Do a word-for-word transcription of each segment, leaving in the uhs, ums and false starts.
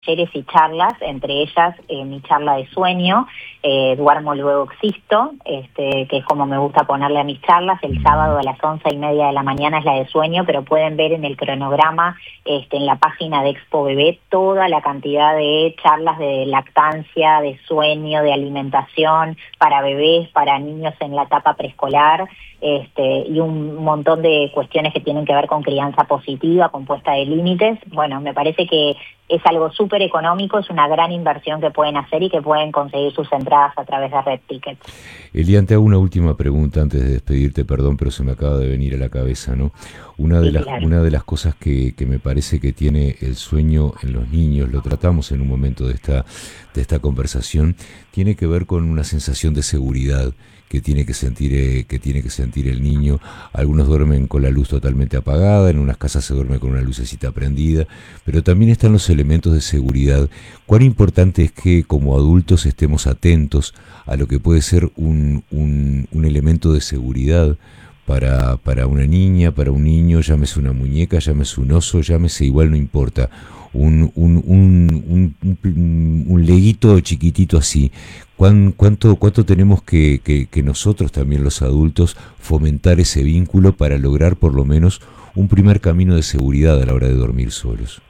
talleres y charlas, entre ellas eh, mi charla de sueño, eh, Duermo Luego Existo, este, que es como me gusta ponerle a mis charlas. El sábado a las once y media de la mañana es la de sueño, pero pueden ver en el cronograma, este, en la página de Expo Bebé, toda la cantidad de charlas de lactancia, de sueño, de alimentación para bebés, para niños en la etapa preescolar, este, y un montón de cuestiones que tienen que ver con crianza positiva, con puesta de límites. Bueno, me parece que es algo súper económico, es una gran inversión que pueden hacer y que pueden conseguir sus entradas a través de Red Ticket. Elian, te hago una última pregunta antes de despedirte, perdón, pero se me acaba de venir a la cabeza, ¿no? Una de Sí, las, claro. una de las cosas que, que me parece que tiene el sueño en los niños, lo tratamos en un momento de esta, de esta conversación, tiene que ver con una sensación de seguridad que tiene que sentir eh, que tiene que sentir el niño. Algunos duermen con la luz totalmente apagada, en unas casas se duerme con una lucecita prendida, pero también están los elementos de seguridad. Cuán importante es que como adultos estemos atentos a lo que puede ser un, un, un elemento de seguridad para, para una niña, para un niño, llámese una muñeca, llámese un oso, llámese, igual no importa, un, un, un, un, un, un leguito chiquitito así. ¿Cuán, cuánto, ¿Cuánto tenemos que, que, que nosotros también los adultos fomentar ese vínculo para lograr por lo menos un primer camino de seguridad a la hora de dormir solos?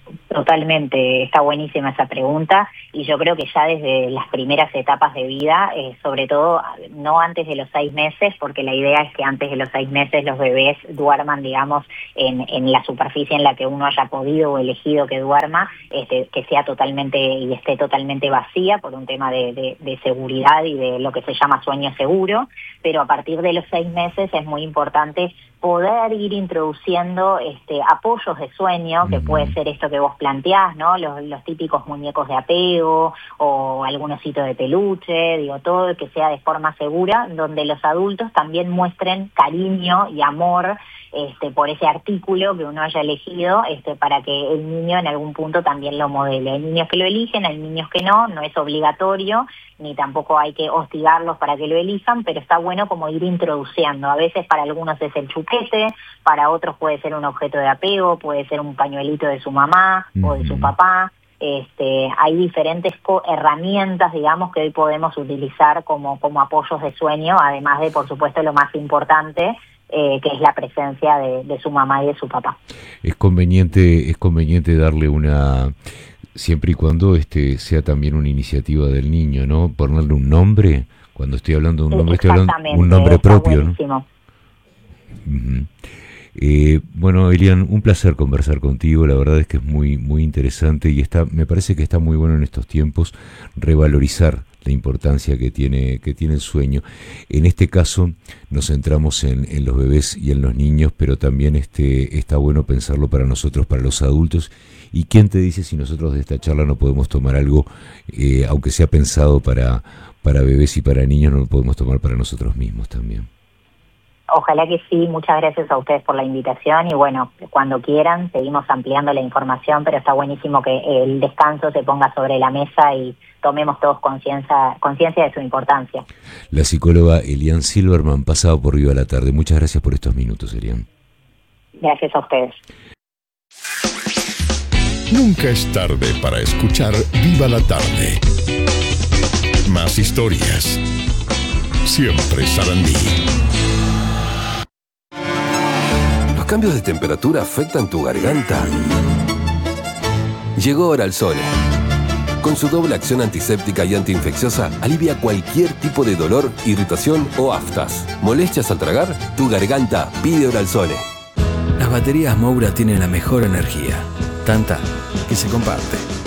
Totalmente, está buenísima esa pregunta, y yo creo que ya desde las primeras etapas de vida, eh, sobre todo no antes de los seis meses, porque la idea es que antes de los seis meses los bebés duerman, digamos, en, en la superficie en la que uno haya podido o elegido que duerma, este, que sea totalmente y esté totalmente vacía por un tema de, de, de seguridad y de lo que se llama sueño seguro. Pero a partir de los seis meses es muy importante poder ir introduciendo este, apoyos de sueño, que puede ser esto que vos planteás, ¿no? Los, los típicos muñecos de apego o algún osito de peluche, digo, todo que sea de forma segura, donde los adultos también muestren cariño y amor este, por ese artículo que uno haya elegido, este, para que el niño en algún punto también lo modele. Hay niños que lo eligen, hay niños que no, no es obligatorio, ni tampoco hay que hostigarlos para que lo elijan, pero está bueno como ir introduciendo. A veces para algunos es el chupete, para otros puede ser un objeto de apego, puede ser un pañuelito de su mamá uh-huh. o de su papá. Este, hay diferentes co- herramientas, digamos, que hoy podemos utilizar como, como apoyos de sueño, además de, por supuesto, lo más importante, eh, que es la presencia de, de su mamá y de su papá. Es conveniente, es conveniente darle una... siempre y cuando este sea también una iniciativa del niño, ¿no? Ponerle un nombre, cuando estoy hablando de un nombre, estoy hablando de un nombre propio, ¿no? Uh-huh. Eh, bueno, Elian, un placer conversar contigo, la verdad es que es muy, muy interesante y está, me parece que está muy bueno en estos tiempos revalorizar la importancia que tiene, que tiene el sueño. En este caso nos centramos en, en los bebés y en los niños, pero también este, está bueno pensarlo para nosotros, para los adultos. ¿Y quién te dice si nosotros de esta charla no podemos tomar algo, eh, aunque sea pensado para, para bebés y para niños, no lo podemos tomar para nosotros mismos también? Ojalá que sí, muchas gracias a ustedes por la invitación y bueno, cuando quieran seguimos ampliando la información, pero está buenísimo que el descanso se ponga sobre la mesa y tomemos todos conciencia conciencia de su importancia. La psicóloga Elian Silverman pasaba por Viva la Tarde. Muchas gracias por estos minutos, Elian. Gracias a ustedes. Nunca es tarde para escuchar Viva la Tarde. Más historias. Siempre Sarandí. ¿Los cambios de temperatura afectan tu garganta? Llegó Oralsone. Con su doble acción antiséptica y antiinfecciosa, alivia cualquier tipo de dolor, irritación o aftas. ¿Molestias al tragar? Tu garganta pide Oralsone. Las baterías Moura tienen la mejor energía, tanta que se comparte.